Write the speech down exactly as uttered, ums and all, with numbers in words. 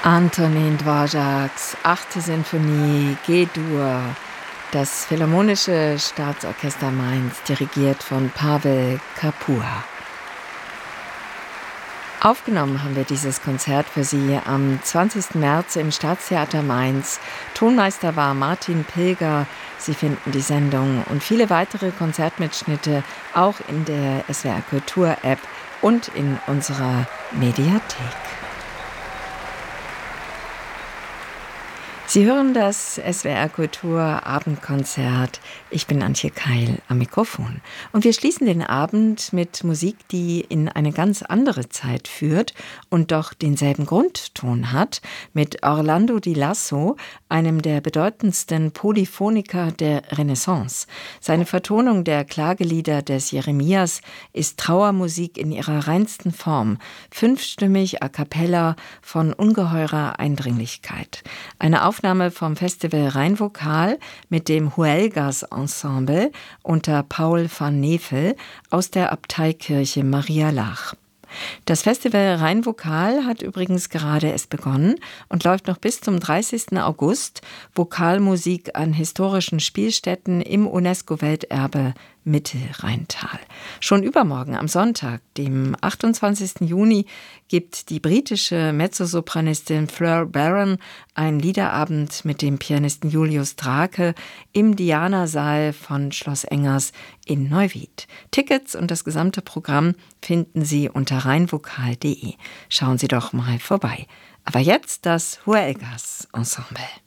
Antonín Dvořáks achte Sinfonie G-Dur, das Philharmonische Staatsorchester Mainz, dirigiert von Pavel Kapua. Aufgenommen haben wir dieses Konzert für Sie am zwanzigsten März im Staatstheater Mainz. Tonmeister war Martin Pilger. Sie finden die Sendung und viele weitere Konzertmitschnitte auch in der S W R Kultur App und in unserer Mediathek. Sie hören das S W R Kultur Abendkonzert. Ich bin Antje Keil am Mikrofon. Und wir schließen den Abend mit Musik, die in eine ganz andere Zeit führt und doch denselben Grundton hat, mit Orlando di Lasso, einem der bedeutendsten Polyphoniker der Renaissance. Seine Vertonung der Klagelieder des Jeremias ist Trauermusik in ihrer reinsten Form, fünfstimmig a cappella von ungeheurer Eindringlichkeit. Eine Aufnahme vom Festival Rheinvokal mit dem Huelgas Ensemble unter Paul van Nevel aus der Abteikirche Maria Laach. Das Festival Rheinvokal hat übrigens gerade erst begonnen und läuft noch bis zum dreißigsten August. Vokalmusik an historischen Spielstätten im UNESCO-Welterbe Mittelrheintal. Schon übermorgen am Sonntag, dem achtundzwanzigsten Juni, gibt die britische Mezzosopranistin Fleur Barron einen Liederabend mit dem Pianisten Julius Drake im Diana-Saal von Schloss Engers in Neuwied. Tickets und das gesamte Programm finden Sie unter rheinvokal punkt de. Schauen Sie doch mal vorbei. Aber jetzt das Huelgas Ensemble.